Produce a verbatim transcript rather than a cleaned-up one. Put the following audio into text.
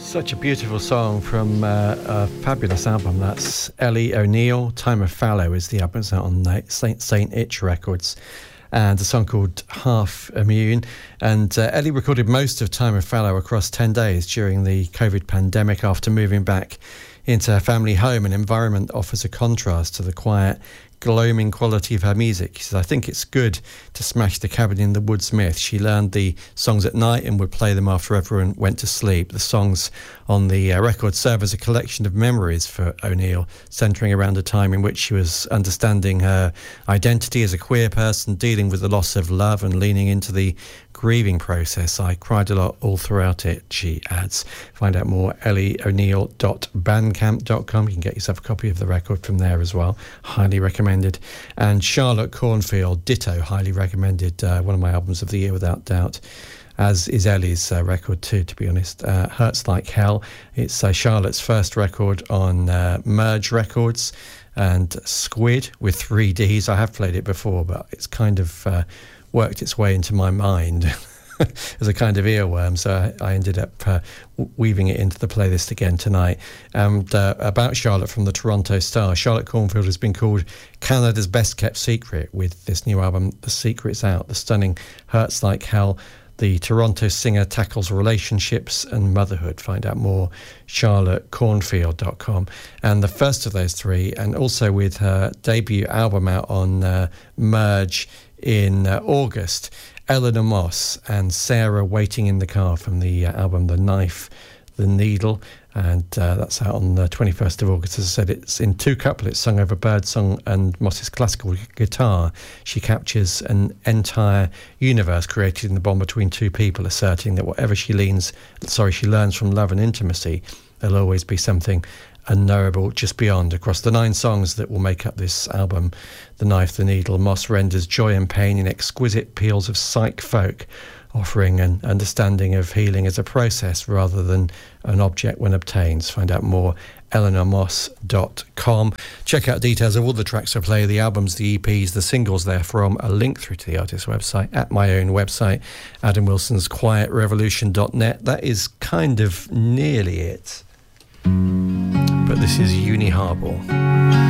Such a beautiful song from uh, a fabulous album. That's Ellie O'Neill. Time of Fallow is the album. It's out on Saint Saint Itch Records. And a song called Half Immune. And uh, Ellie recorded most of Time of Fallow across ten days during the COVID pandemic after moving back into her family home. An environment that offers a contrast to the quiet, gloaming quality of her music. She says, I think it's good to smash the cabin in the woods myth. She learned the songs at night and would play them after everyone went to sleep. The songs on the uh, record serve as a collection of memories for O'Neill, centering around a time in which she was understanding her identity as a queer person, dealing with the loss of love and leaning into the grieving process. I cried a lot all throughout it, she adds. Find out more, ellie o'neill dot bandcamp dot com. You can get yourself a copy of the record from there as well. Highly recommended. And Charlotte Cornfield, ditto, highly recommended. Uh, one of my albums of the year, without doubt. As is Ellie's uh, record too, to be honest. Uh, Hurts Like Hell. It's uh, Charlotte's first record on uh, Merge Records. And Squid with three Ds. I have played it before, but it's kind of uh, worked its way into my mind as a kind of earworm, so I, I ended up uh, weaving it into the playlist again tonight. And uh, about Charlotte from the Toronto Star, Charlotte Cornfield has been called Canada's best kept secret with this new album, The Secret's Out. The stunning Hurts Like Hell. The Toronto singer tackles relationships and motherhood. Find out more, charlotte cornfield dot com. And the first of those three, and also with her debut album out on uh, Merge in uh, August, Eleanor Moss and Sarah Waiting in the Car from the uh, album The Knife, The Needle. And uh, that's out on the twenty-first of August. As I said, it's in two couplets sung over Birdsong and Moss's classical guitar. She captures an entire universe created in the bond between two people, asserting that whatever she leans, sorry, she learns from love and intimacy, there'll always be something unknowable just beyond. Across the nine songs that will make up this album, The Knife, The Needle, Moss renders joy and pain in exquisite peals of psych folk, offering an understanding of healing as a process rather than an object when obtained. Find out more, eleanor moss dot com. Check out details of all the tracks I play, the albums, the E Ps, the singles there from, a link through to the artist's website, at my own website, Adam Wilson's quiet revolution dot net. That is kind of nearly it. But this is Uni Harbor.